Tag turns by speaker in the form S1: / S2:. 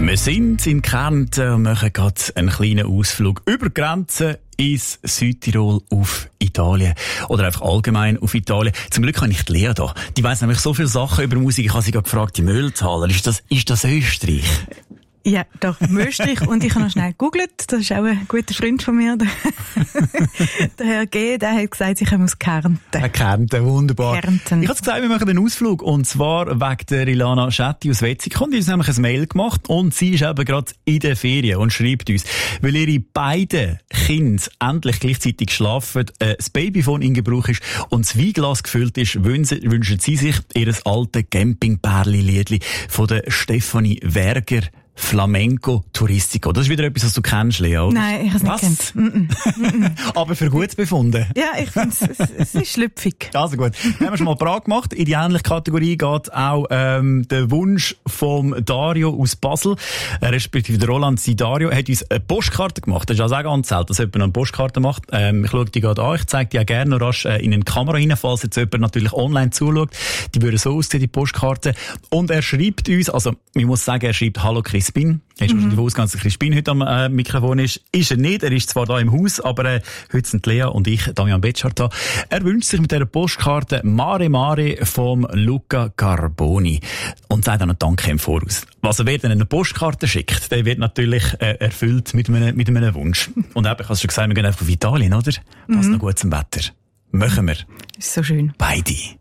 S1: Wir sind in Kärnten und machen gerade einen kleinen Ausflug über die Grenze ins Südtirol auf Italien. Oder einfach allgemein auf Italien. Zum Glück habe ich die Lea da. Die weiss nämlich so viele Sachen über Musik. Ich habe sie gerade gefragt, die Mülltaler. Ist das Österreich?
S2: Ja, doch, Österreich. Und ich habe noch schnell gegoogelt. Das ist auch ein guter Freund von mir. Der Herr G., der hat gesagt, sie kommen aus Kärnten.
S1: Kärnten, wunderbar.
S2: Kärnten.
S1: Ich habe gesagt, wir machen einen Ausflug. Und zwar wegen der Ilana Schetti aus Wetzikon. Die hat uns nämlich ein Mail gemacht. Und sie ist eben gerade in der Ferien und schreibt uns, weil ihre beiden Kinder endlich gleichzeitig schlafen, das Babyphone in Gebrauch ist und das Weinglas gefüllt ist, wünschen sie sich ihr altes Campingpärli-Liedli von der Stefanie Werger. Flamenco Touristico. Das ist wieder etwas, was du kennst, Lea, oder?
S2: Nein, ich habe es nicht kennt.
S1: Aber für gut befunden.
S2: Ja, ich finde es ist schlüpfig.
S1: Also gut. Haben wir schon mal parat gemacht. In die ähnliche Kategorie geht auch der Wunsch vom Dario aus Basel, respektive der Roland Dario, hat uns eine Postkarte gemacht. Das ist also auch ganz selten, dass jemand eine Postkarte macht. Ich schaue die gerade an. Ich zeige die auch gerne noch rasch in eine Kamera rein, falls jetzt jemand natürlich online zuschaut. Die würden so aussehen, die Postkarte. Und er schreibt uns, also ich muss sagen, er schreibt «Hallo Crispin». Er ist wahrscheinlich davon ausgegangen, dass Crispin heute am Mikrofon ist. Ist er nicht. Er ist zwar da im Haus, aber heute sind Lea und ich, Damian Betschart, da. Er wünscht sich mit dieser Postkarte «Mare Mare» vom Luca Carboni und sagt dann einen Dank im Voraus. Also wer dann eine Postkarte schickt, der wird natürlich erfüllt mit einem Wunsch. Und eben, ich habe schon gesagt, wir gehen einfach auf Italien, oder? Passt noch gut zum Wetter. Machen wir.
S2: Ist so schön.
S1: Beide.